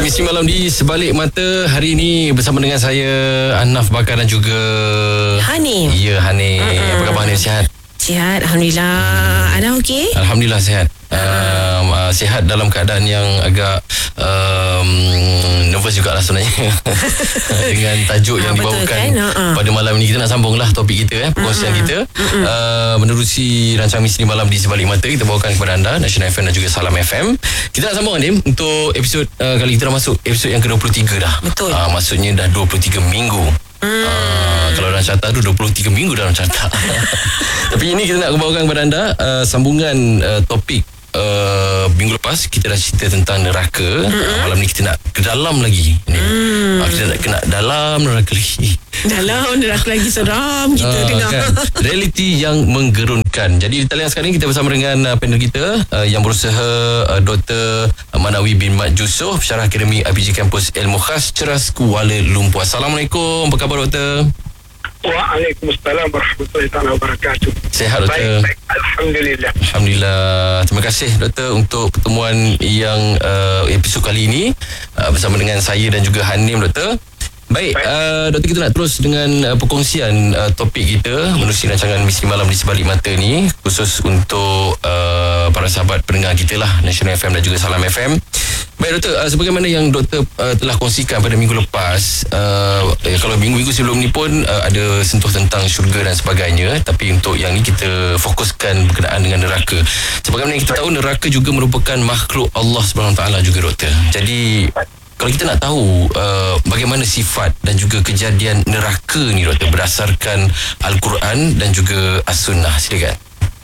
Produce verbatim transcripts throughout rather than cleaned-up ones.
Misteri Malam di Sebalik Mata. Hari ini bersama dengan saya, Anaf Bakar dan juga Hanif. Ya, Hanif. Uh-uh. Apa khabar Hanif? Sihat? Sihat, Alhamdulillah. Ana okey? Alhamdulillah sihat. Um, uh, sihat dalam keadaan yang agak um, nervous jugalah sebenarnya dengan tajuk yang ha, dibawakan kan? uh-uh. pada malam ini. Kita nak sambunglah topik kita, eh, perkongsian uh-uh. kita uh-uh. Uh, menerusi rancangan Misteri Malam di Sebalik Mata. Kita bawakan kepada anda National F M dan juga Salam F M. Kita nak sambung ni untuk episod uh, kali kita dah masuk episod yang ke dua puluh tiga dah. Betul. Uh, maksudnya dah dua puluh tiga minggu. Hmm. Uh, kalau dalam carta tu dua puluh tiga minggu dalam carta. Tapi ini kita nak bawakan kepada anda uh, sambungan uh, topik uh, minggu lepas. Kita dah cerita tentang neraka. Mm-hmm. uh, Malam ni kita nak ke dalam lagi ni. Mm. uh, Kita nak kena dalam neraka lagi. Dalam neraka lagi seram kita uh, dengar kan? Realiti yang menggerunkan. Jadi di talian sekarang kita bersama dengan uh, panel kita uh, yang berusaha, uh, Doktor Manawi bin Mat Yusof, Pensyarah Akademi I P G Kampus Ilmu Khas Ceras, Kuala Lumpur. Assalamualaikum. Apa khabar Doktor? Waalaikumsalam warahmatullahi wabarakatuh. Sihat Doktor? Baik, baik. Alhamdulillah. Alhamdulillah. Terima kasih Doktor untuk pertemuan yang uh, episod kali ini uh, bersama dengan saya dan juga Hanim Doktor. Baik, Baik. Uh, Doktor, kita nak terus dengan uh, perkongsian uh, topik kita menerusi rancangan Misteri Malam di Sebalik Mata ni, khusus untuk uh, para sahabat pendengar kita lah, National F M dan juga Salam F M. Baik Doktor, uh, sebagaimana yang Doktor uh, telah kongsikan pada minggu lepas, uh, eh, kalau minggu-minggu sebelum ni pun uh, ada sentuh tentang syurga dan sebagainya. Tapi untuk yang ni kita fokuskan berkenaan dengan neraka. Sebagaimana kita tahu, neraka juga merupakan makhluk Allah subhanahu wa taala juga Doktor. Jadi kalau kita nak tahu uh, bagaimana sifat dan juga kejadian neraka ni Doktor berdasarkan Al-Quran dan juga As-Sunnah, silakan.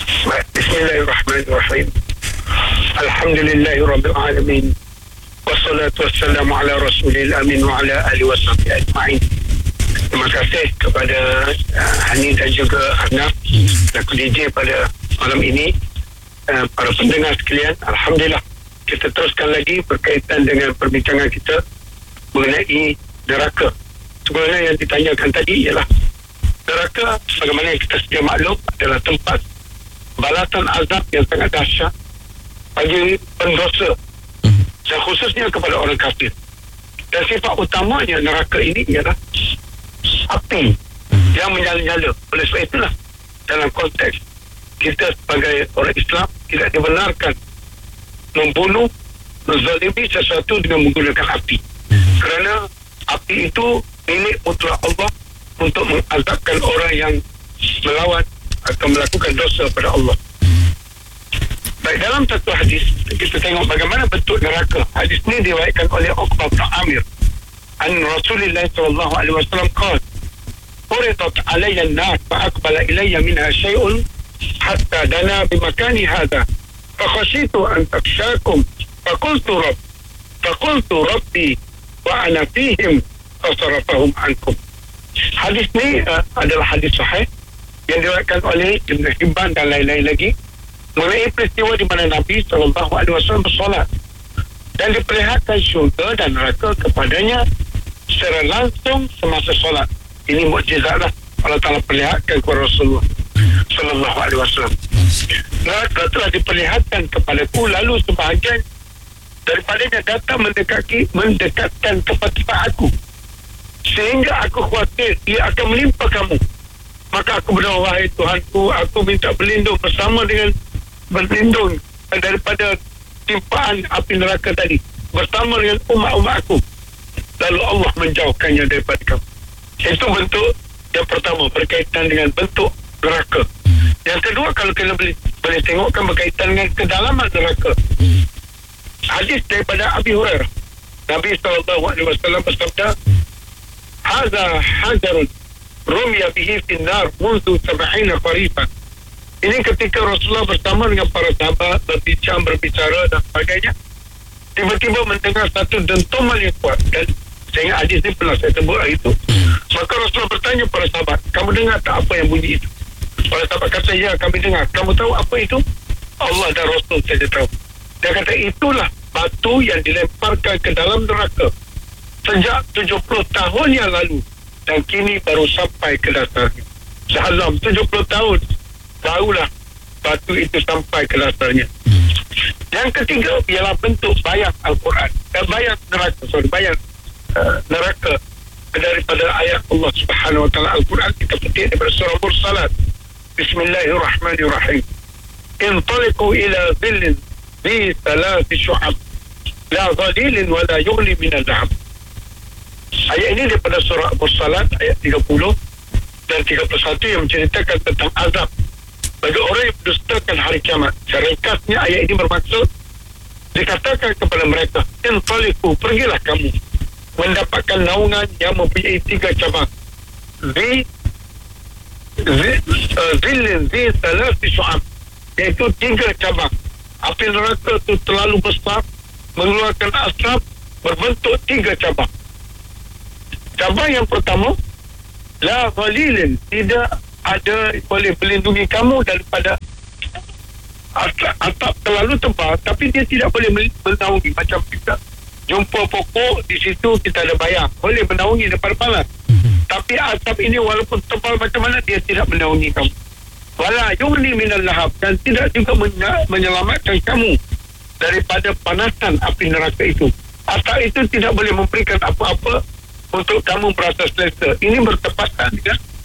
Bismillahirrahmanirrahim. Alhamdulillahirabbil alamin. Wassalatu wassalamu ala rasulil amin wa ala alihi wasahbihi ajma'in. Terima kasih kepada uh, Hani dan juga Arnab selaku D J pada malam ini. Uh, para pendengar sekalian, alhamdulillah kita teruskan lagi berkaitan dengan perbincangan kita mengenai neraka. Sebenarnya yang ditanyakan tadi ialah neraka, bagaimana yang kita sedia maklum, adalah tempat balasan azab yang sangat dahsyat bagi pendosa dan khususnya kepada orang kafir. Dan sifat utamanya neraka ini ialah api yang menyala-nyala. Oleh sebab itulah dalam konteks kita sebagai orang Islam tidak dibenarkan membunuh, menzalimi sesuatu dengan menggunakan api. Kerana api itu milik mutlak Allah untuk mengazabkan orang yang melawan atau melakukan dosa pada Allah. Baik, dalam satu hadis kita tengok bagaimana bentuk neraka. Hadis ini diriwayatkan oleh Uqbah bin Amir an Rasulullah sallallahu alaihi wasallam qala: "Uridat alayya an-nar fa aqbala ilayya minha shay'un hatta dana bi makani hadha. فخشيت أن تخشاكم فقلت رب فقلت ربي وأنا فيهم فصرفهم عنكم." Hadis ni uh, adalah hadis sahih yang diriwayatkan oleh Ibn Hibban dan lain-lain lagi mengenai peristiwa di mana Nabi sallallahu alaihi wasallam bersolat dan diperlihatkan syurga dan neraka kepadanya secara langsung semasa solat. Ini mukjizatlah Allah Taala perlihatkan kepada Rasulullah sallallahu alaihi wasallam. Neraka telah diperlihatkan kepadaku, lalu sebahagian daripadanya datang mendekati mendekatkan tempat-tempat aku sehingga aku khawatir ia akan menimpa kamu. Maka aku berdoa, wahai Tuhanku, aku minta berlindung bersama dengan berlindung daripada timpaan api neraka tadi bersama dengan umat-umat aku. Lalu Allah menjauhkannya daripada kamu. Itu bentuk yang pertama berkaitan dengan bentuk neraka. Yang kedua, kalau kita boleh, boleh tengokkan berkaitan dengan kedalaman neraka. Hadis daripada Abi Hurairah, Nabi sallallahu alaihi wasallam bersabda, "Hadza hajarun rumiya bihi fin nar mundu sab'ina qarifan." Ini ketika Rasulullah bersama dengan para sahabat berbincang, berbicara dan sebagainya, tiba-tiba mendengar satu dentuman yang kuat. Dan saya ingat hadis ini pernah saya sebut hari itu. Maka Rasulullah bertanya para sahabat, "Kamu dengar tak apa yang bunyi itu?" Para sahabat kata, "Ya, kami dengar." "Kamu tahu apa itu?" "Allah dan Rasul saja tahu." Dia kata, "Itulah batu yang dilemparkan ke dalam neraka sejak tujuh puluh tahun yang lalu dan kini baru sampai ke dasarnya." Dalam tujuh puluh tahun barulah batu itu sampai ke dasarnya. Yang ketiga ialah bentuk bayang Al-Quran dan bayang neraka. Sorry. Bismillahirrahmanirrahim. Intaliqu ila dhillin bi thalathi syu'ab la dhalilin wa la yughni min al-lahab. Ayat ini daripada surah Mursalat ayat tiga puluh dan tiga puluh satu yang menceritakan tentang azab bagi orang yang mendustakan hari kiamat. Seringkasnya ayat ini bermaksud dikatakan kepada mereka, intaliqu, pergilah kamu mendapatkan naungan yang mempunyai tiga cabang. Zi Zillin Zi Salasi Syu'ab, iaitu tiga cabang. Api neraka itu terlalu besar, mengeluarkan asap, berbentuk tiga cabang. Cabang yang pertama, la ghalilin, tidak ada boleh melindungi kamu daripada atap, atap terlalu tebal, tapi dia tidak boleh menaungi. Macam kita jumpa pokok di situ, kita ada bayang, boleh menaungi daripada panas. Mm-hmm. Tapi atap ini walaupun tebal macam mana, dia tidak menaungi kamu. Wala yughni minal lahab, dan tidak juga menyelamatkan kamu daripada panasan api neraka itu. Atap itu tidak boleh memberikan apa-apa untuk kamu merasa selesa. Ini bertepatan dengan